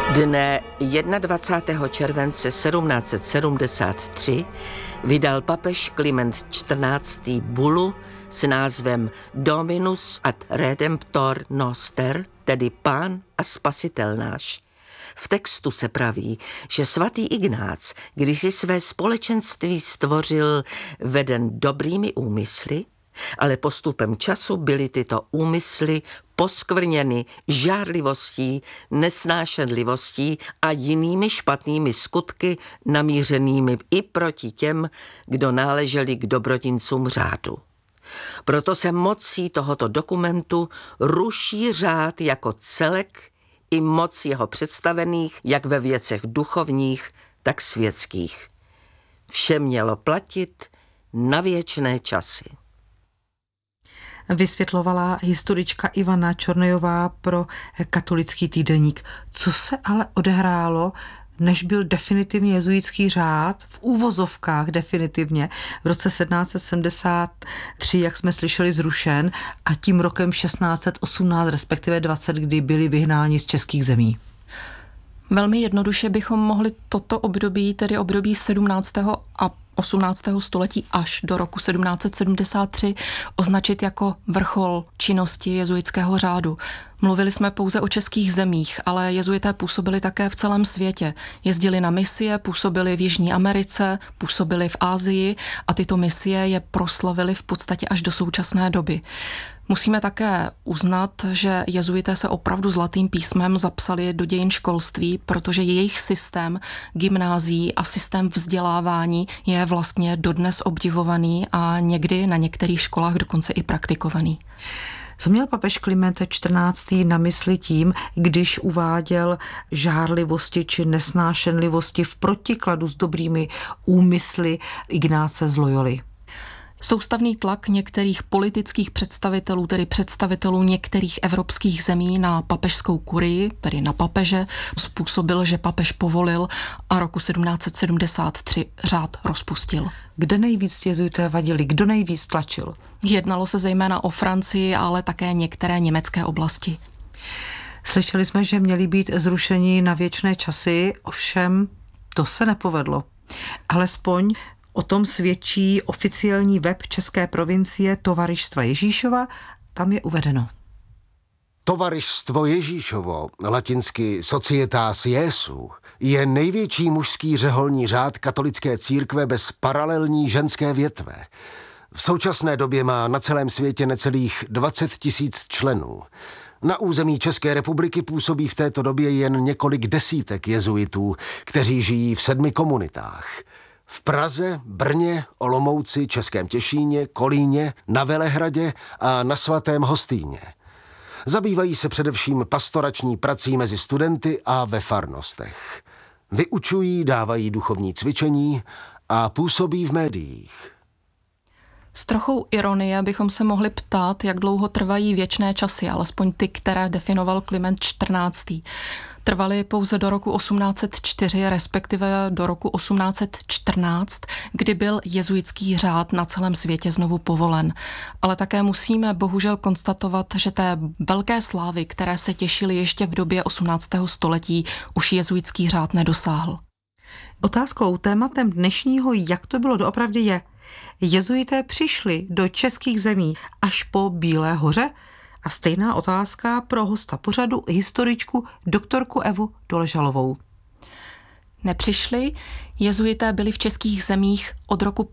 Dne 21. července 1773 vydal papež Kliment XIV. Bulu s názvem Dominus ad Redemptor Noster, tedy Pán a Spasitel náš. V textu se praví, že svatý Ignác, když si své společenství stvořil veden dobrými úmysly, ale postupem času byly tyto úmysly poskvrněny žárlivostí, nesnášenlivostí a jinými špatnými skutky namířenými i proti těm, kdo náleželi k dobrodincům řádu. Proto se mocí tohoto dokumentu ruší řád jako celek i moc jeho představených jak ve věcech duchovních, tak světských. Vše mělo platit na věčné časy. Vysvětlovala historička Ivana Čornojová pro Katolický týdeník. Co se ale odehrálo, než byl definitivně jezuitský řád, v úvozovkách definitivně, v roce 1773, jak jsme slyšeli, zrušen a tím rokem 1618, respektive 20, kdy byli vyhnáni z českých zemí? Velmi jednoduše bychom mohli toto období, tedy období 17. a 18. století až do roku 1773 označit jako vrchol činnosti jezuitského řádu. Mluvili jsme pouze o českých zemích, ale jezuité působili také v celém světě. Jezdili na misie, působili v Jižní Americe, působili v Asii a tyto misie je proslavili v podstatě až do současné doby. Musíme také uznat, že jezuité se opravdu zlatým písmem zapsali do dějin školství, protože jejich systém gymnázií a systém vzdělávání je vlastně dodnes obdivovaný a někdy na některých školách dokonce i praktikovaný. Co měl papež Kliment XIV. Na mysli tím, když uváděl žárlivosti či nesnášenlivosti v protikladu s dobrými úmysly Ignáce z Loyoly? Soustavný tlak některých politických představitelů, tedy představitelů některých evropských zemí na papežskou kurii, tedy na papeže, způsobil, že papež povolil a roku 1773 řád rozpustil. Kde nejvíc jezuité vadili? Kdo nejvíc tlačil? Jednalo se zejména o Francii, ale také některé německé oblasti. Slyšeli jsme, že měli být zrušeni na věčné časy, ovšem to se nepovedlo. Alespoň o tom svědčí oficiální web České provincie Tovarištva Ježíšova, tam je uvedeno. Tovarištvo Ježíšovo, latinsky Societas Jesu, je největší mužský řeholní řád katolické církve bez paralelní ženské větve. V současné době má na celém světě necelých 20 000 členů. Na území České republiky působí v této době jen několik desítek jezuitů, kteří žijí v 7 komunitách. V Praze, Brně, Olomouci, Českém Těšíně, Kolíně, na Velehradě a na Svatém Hostýně. Zabývají se především pastorační prací mezi studenty a ve farnostech. Vyučují, dávají duchovní cvičení a působí v médiích. S trochou ironie bychom se mohli ptát, jak dlouho trvají věčné časy, alespoň ty, které definoval Kliment XIV. Trvaly pouze do roku 1804, respektive do roku 1814, kdy byl jezuitský řád na celém světě znovu povolen. Ale také musíme bohužel konstatovat, že té velké slávy, které se těšily ještě v době 18. století, už jezuitský řád nedosáhl. Otázkou, tématem dnešního, jak to bylo doopravdy je, jezuité přišli do českých zemí až po Bílé hoře? A stejná otázka pro hosta pořadu, historičku doktorku Evu Doležalovou. Nepřišli, jezuité byli v českých zemích od roku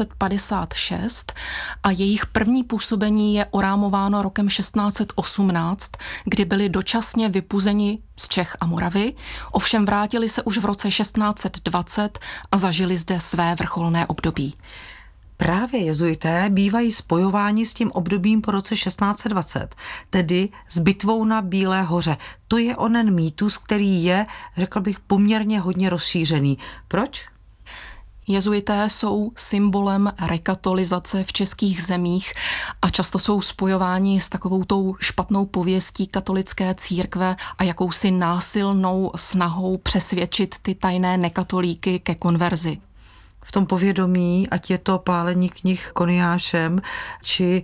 1556 a jejich první působení je orámováno rokem 1618, kdy byli dočasně vypuzeni z Čech a Moravy, ovšem vrátili se už v roce 1620 a zažili zde své vrcholné období. Právě jezuité bývají spojováni s tím obdobím po roce 1620, tedy s bitvou na Bílé hoře. To je onen mýtus, který je, řekl bych, poměrně hodně rozšířený. Proč? Jezuité jsou symbolem rekatolizace v českých zemích a často jsou spojováni s takovou tou špatnou pověstí katolické církve a jakousi násilnou snahou přesvědčit ty tajné nekatolíky ke konverzi. V tom povědomí, ať je to pálení knih Koniášem, či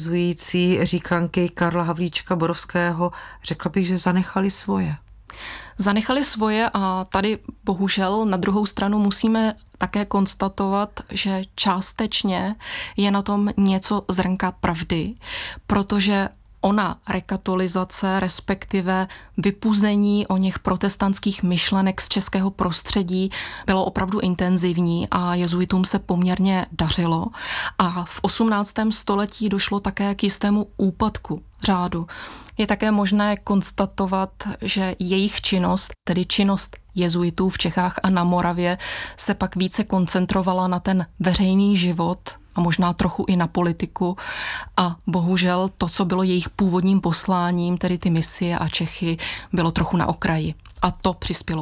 vulgarizující říkanky Karla Havlíčka Borovského, řekla bych, že zanechali svoje. Zanechali svoje a tady bohužel na druhou stranu musíme také konstatovat, že částečně je na tom něco zrnka pravdy, protože ona rekatolizace, respektive vypuzení o něch protestantských myšlenek z českého prostředí bylo opravdu intenzivní a jezuitům se poměrně dařilo. A v 18. století došlo také k jistému úpadku řádu. Je také možné konstatovat, že jejich činnost, tedy činnost jezuitů v Čechách a na Moravě, se pak více koncentrovala na ten veřejný život a možná trochu i na politiku. A bohužel to, co bylo jejich původním posláním, tedy ty misie a Čechy, bylo trochu na okraji. A to přispělo